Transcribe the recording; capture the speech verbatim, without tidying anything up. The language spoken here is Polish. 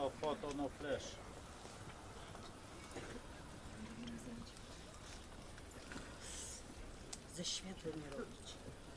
No foto, no flash. Ze światłem nie robić.